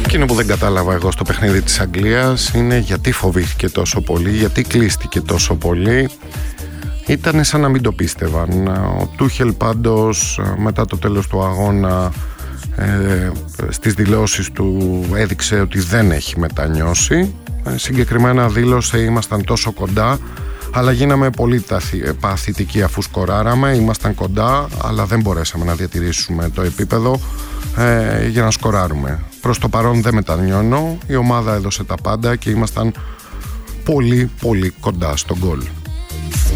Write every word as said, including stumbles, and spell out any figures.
Εκείνο που δεν κατάλαβα εγώ στο παιχνίδι της Αγγλίας είναι γιατί φοβήθηκε τόσο πολύ, γιατί κλείστηκε τόσο πολύ. Ήτανε σαν να μην το πίστευαν. Ο Τούχελ πάντως μετά το τέλος του αγώνα ε, στις δηλώσεις του έδειξε ότι δεν έχει μετανιώσει. ε, Συγκεκριμένα δήλωσε ήμασταν τόσο κοντά, αλλά γίναμε πολύ παθητικοί αφού σκοράραμε. Ήμασταν κοντά, αλλά δεν μπορέσαμε να διατηρήσουμε το επίπεδο ε, για να σκοράρουμε. Προς το παρόν δεν μετανιώνω. Η ομάδα έδωσε τα πάντα και ήμασταν πολύ πολύ κοντά στον γκολ.